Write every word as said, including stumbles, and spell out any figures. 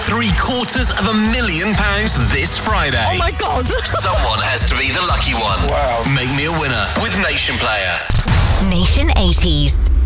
three quarters of a million pounds this Friday. Oh my God. Someone has to be the lucky one. Wow. Make me a winner with Nation Player. Nation eighties.